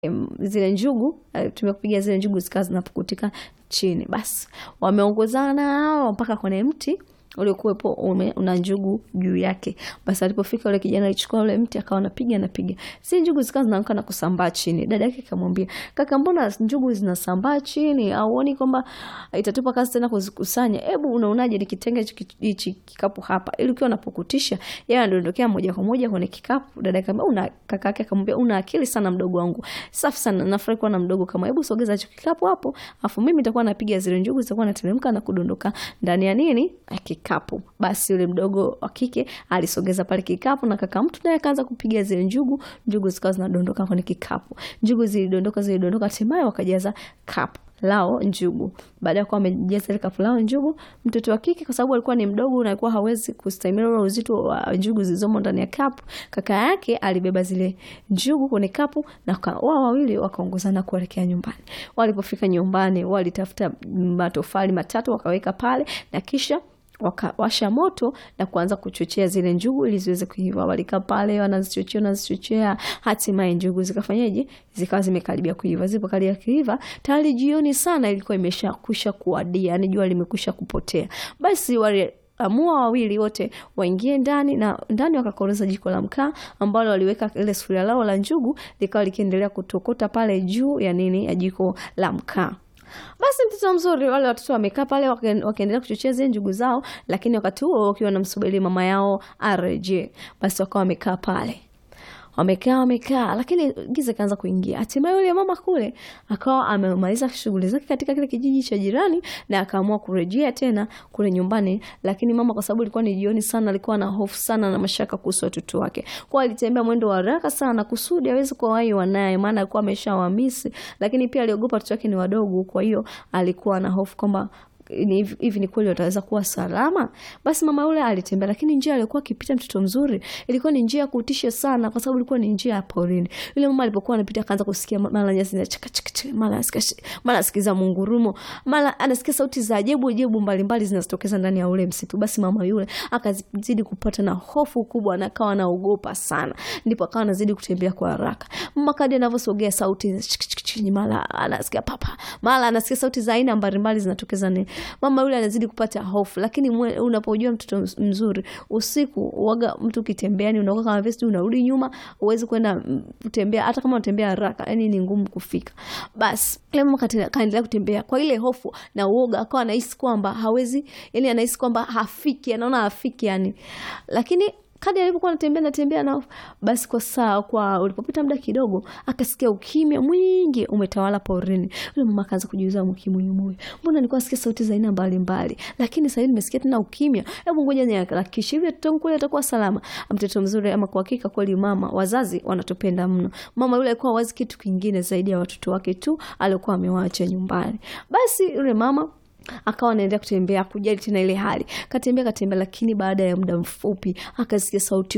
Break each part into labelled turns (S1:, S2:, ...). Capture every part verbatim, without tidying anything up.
S1: zile njugu, tumekupiga zile njugu zikawa zinapukutika chini. Basi wameongozana mpaka kwenye mti uliokuwepo una njugu juu yake. Basi alipofika yule kijana alichukua ule mti akawa anapiga anapiga. Si njugu zikawa zinaanguka na kusambaa chini. Dada yake akamwambia, "Kaka, mbona njugu zinasambaa chini? Auoni kwamba itatupa kazi tena kuzikusanya? Hebu unaonaje nikitenga hichi kikapu hapa ili ukiwa unapokutisha yeye anadondokea moja kwa moja kwenye kikapu?" Dada yake akamwambia, "Una kaka yake akamwambia, una akili sana mdogo wangu. Safi sana, nafurahi kuwa na mdogo kama. Hebu sogeza hicho kikapu hapo, afu mimi nitakuwa napiga zile njugu zitakuwa nateremka na kudondoka ndani ya nini? Kikapu." Basi yule mdogo wa kike alisogeza pale kikapu na kaka mtu naye akaanza kupiga zile njugu, njugu zikawa zinadondoka kwenye kikapu. Njugu zilidondoka zilidondoka hatimaye wakajaza kapu lao njugu. Baada ya kuwa wamejaza ile kapu lao njugu, mtoto wa kike kwa sababu alikuwa ni mdogo na alikuwa hawezi kustahimili ule uzito wa njugu zilizomo ndani ya kapu, kaka yake alibeba zile njugu kwenye kapu na wao wawili wakaongozana kuelekea nyumbani. Walipofika nyumbani walitafuta matofali matatu wakaweka pale na kisha wakawasha moto na kuanza kuchochea zile njugu ili ziweze kuiva. Walikaa pale wanazichochea wanazichochea hatimaye njugu zikafanyaje? Zikawa zimekaribia kuiva. Zilipokaribia kuiva tayari jioni sana ilikuwa imeshakwisha kuadia, yani jua limekwisha kupotea. Basi wale amua wawili wote waingie ndani na ndani wakakoroza jiko la mkaa ambalo waliweka ile sufuria lao la njugu likawa likiendelea kutokota pale juu ya nini ya jiko la mkaa. Basi mtoto mzuri wale watoto wamekaa pale wakaendelea kuchochea zile njugu zao, lakini wakati huo wakiwa wanamsubiri mama yao arejee. Basi wakawa wamekaa pale. Wamekaa wamekaa lakini giza kaanza kuingia. Hatimaye yule mama kule akawa amemaliza shughuli zake katika kile kijiji cha jirani na akaamua kurejea tena kule nyumbani, lakini mama kwa sababu ilikuwa ni jioni sana alikuwa na hofu sana na mashaka kuhusu watoto wake. Kwa alitembea mwendo wa haraka sana kusudi aweze kuwahi wanaye, maana alikuwa ameshawamisi, lakini pia aliogopa watoto wake ni wadogo, kwa hiyo alikuwa na hofu kwamba hivi hivi ni kweli wataweza kuwa salama. Basi mama yule alitembea, lakini njia aliyokuwa akipita mtoto mzuri ilikuwa ni njia ya kutisha sana kwa sababu ilikuwa ni njia ya porini. Yule mama alipokuwa anapita akaanza kusikia mara nyasi za chaka chaka, mara asikia mara asikiza mungurumo, mara anasikia sauti za ajabu ajabu mbalimbali zinazotokeza ndani ya ule msitu. Basi mama yule akazidi kupata na hofu kubwa na akawa anaogopa sana, ndipo akawa anazidi kutembea kwa haraka. Mama kadri anavyosogea sauti chini, mara anasikia papa, mara anasikia sauti za aina mbalimbali zinatokeza nini. Mama yule anazidi kupata hofu, lakini unapojua mtoto mzuri usiku waga mtu kitembea ni unaoka kama vesti unarudi nyuma, uweze kwenda kutembea hata kama unatembea haraka, yani ni ngumu kufika. Basi ile mama kaendelea kutembea kwa ile hofu na uoga, akawa anahisi kwamba hawezi, yani anahisi kwamba hafiki, anaona hafiki yani. Lakini kadri alipokuwa anatembea natembea na basi kwa saa kwa ulipopita muda kidogo akasikia ukimya mwingi umetawala porini. Yule mama akaanza kujiuliza mkimu moyo, mbona nilikuwa nasikia sauti za aina mbalimbali lakini sasa hivi nimesikia tena ukimya? Hebu ngoja niharakishe hivi mtoto kule atakuwa salama. Mtoto mzuri ama kwa hakika kweli mama wazazi wanatupenda mno. Mama yule alikuwa wazi kitu kingine zaidi ya watoto wake tu alikuwa amewaacha nyumbani. Basi yule mama akawa anaendelea kutembea kujali tena ile hali. Katembea katembea lakini baada ya muda mfupi akasikia sauti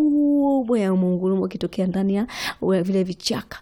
S1: kubwa ya mungurumo ikitokea ndani ya vile vichaka.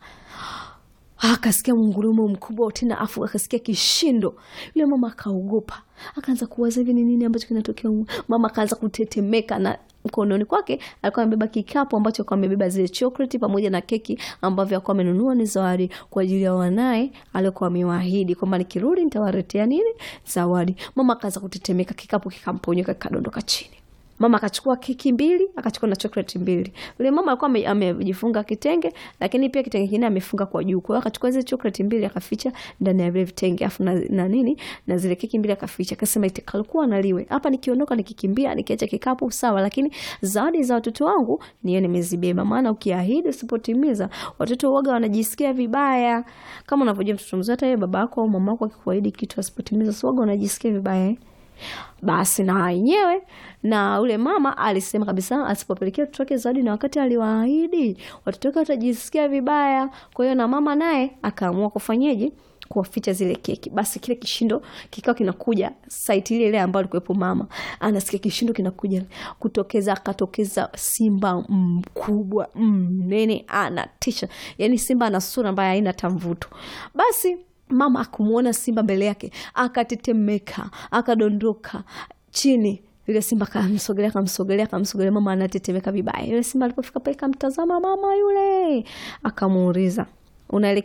S1: Akasikia mungurumo mkubwa tena, afu akasikia kishindo. Yule mama akaogopa. Akaanza kuwaza hivi ni nini ambacho kinatokea. Mama akaanza kutetemeka na mkononi kwake alikuwa amebeba kikapu ambacho alikuwa amebeba zile chocolate pamoja na keki ambavyo alikuwa amenunua ni zawadi kwa ajili ya wanae alikuwa amewaahidi kwamba nikirudi nitawaletea nini zawadi. Mama akaanza kutetemeka, kikapu kikamponyoka kikadondoka chini. Mama akachukua keki mbili, akachukua na chocolate mbili. Yule mama alikuwa amejifunga kitenge, lakini pia kitenge kingine amefunga kwa juu. Kwa hiyo akachukua zile chocolate mbili akaficha ndani ya vile vitenge, afu na, na nini na zile keki mbili akaficha. Akasema itakalikuwa naliwe. Hapa nikiondoka nikikimbia nikiacha kikapu sawa, lakini zawadi za watoto wangu niye nimezibeba. Maana ukiahidi usipotimiza watoto waga wanajisikia vibaya. Kama unavyojua mtoto mzuri hata yeye babako au mamako akikuahidi kitu asipotimiza sio waga wanajisikia vibaya. Basi na yenyewe na ule mama alisema kabisa asipopelekea watoto wake zawadi na wakati aliwaahidi watoto wake watajisikia vibaya. Kwa hiyo na mama naye akaamua kufanyaje? Kuwaficha zile keki. Basi kile kishindo kikao kinakuja site ile ile ambayo alikuwepo mama. Anasikia kishindo kinakuja kutokeza, akatokeza simba mkubwa mnene anatisha. Yaani simba ana sura mbaya haina tamvuto. Basi mama akumuona simba mbele yake akatetemeka, akadondoka chini. Yule simba kamsogelea kamsogelea kamsogelea, mama anatetemeka vibaya. Yule simba alipofika pale kamtazama mama yule, akamuuliza, unaelekea